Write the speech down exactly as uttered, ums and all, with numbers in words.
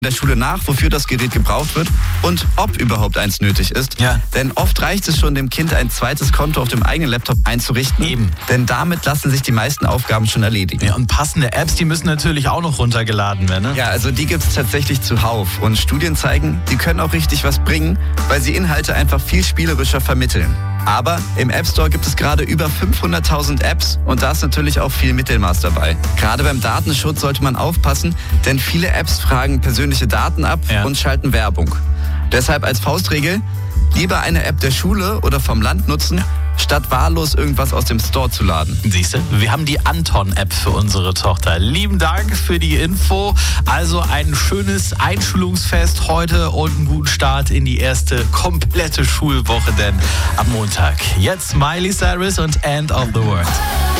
der Schule nach, wofür das Gerät gebraucht wird und ob überhaupt eins nötig ist. Ja. Denn oft reicht es schon, dem Kind ein zweites Konto auf dem eigenen Laptop einzurichten. Eben. Denn damit lassen sich die meisten Aufgaben schon erledigen. Ja, und passende Apps, die müssen natürlich auch noch runtergeladen werden, ne? Ja, also die gibt es tatsächlich zuhauf. Und Studien zeigen, die können auch richtig was bringen, weil sie Inhalte einfach viel spielerischer vermitteln. Aber im App Store gibt es gerade über fünfhunderttausend Apps und da ist natürlich auch viel Mittelmaß dabei. Gerade beim Datenschutz sollte man aufpassen, denn viele Apps fragen persönliche Daten ab Ja. und schalten Werbung. Deshalb als Faustregel, lieber eine App der Schule oder vom Land nutzen, statt wahllos irgendwas aus dem Store zu laden. Siehst du, wir haben die Anton-App für unsere Tochter. Lieben Dank für die Info. Also ein schönes Einschulungsfest heute und einen guten Start in die erste komplette Schulwoche, denn am Montag. Jetzt Miley Cyrus und End of the World.